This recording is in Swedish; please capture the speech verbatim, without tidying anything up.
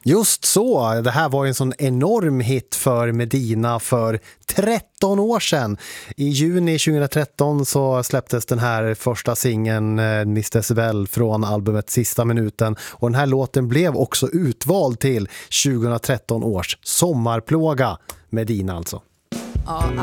Just så, det här var en sån enorm hit för Medina för tretton år sedan. I juni tjugohundratretton så släpptes den här första singeln Miss Decibel från albumet Sista minuten. Och den här låten blev också utvald till tjugohundratretton års sommarplåga. Medina alltså. Ja,